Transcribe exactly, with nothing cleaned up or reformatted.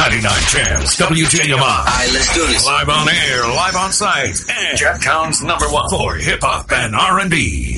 ninety-nine Jams, W J M I. All right, let's do this. Live on air, live on site, and Jacktown's number one for hip-hop and R and B.